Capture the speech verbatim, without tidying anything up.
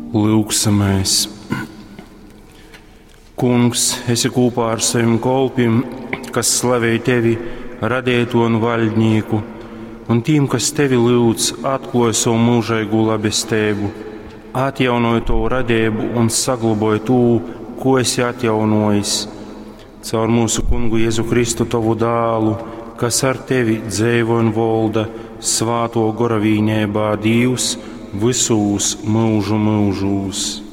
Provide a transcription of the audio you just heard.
Lūksamais. Kungs, esi kopā ar saviem kolpiem, kas slavē tevi, radēto un vaļņnieku, un tiem, kas tevi lūdz, atklāj savu mūžīgo labestību, atjaunoja to radību un saglabāja to, ko esi atjaunojis. Caur mūsu Kungu Jēzu Kristu, tavu dēlu, kas ar tevi dzīvo un valda, svāto goravīņībā Dievs, visus mūžu mūžus.